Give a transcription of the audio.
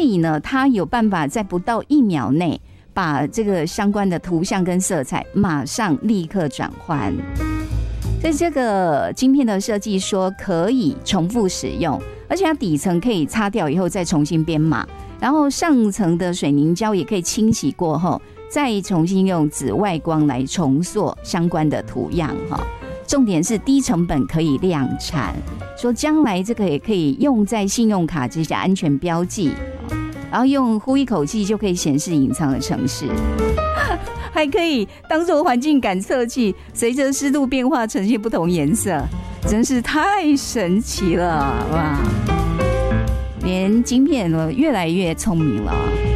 以呢，它有办法在不到1秒内把这个相关的图像跟色彩马上立刻转换。所以这个晶片的设计说可以重复使用，而且它底层可以擦掉以后再重新编码，然后上层的水凝胶也可以清洗过后再重新用紫外光来重塑相关的图样。重点是低成本可以量产，说将来这个也可以用在信用卡这些安全标记，然后用呼一口气就可以显示隐藏的程式，还可以当作环境感测器，随着湿度变化呈现不同颜色，真是太神奇了哇！连晶片越来越聪明了。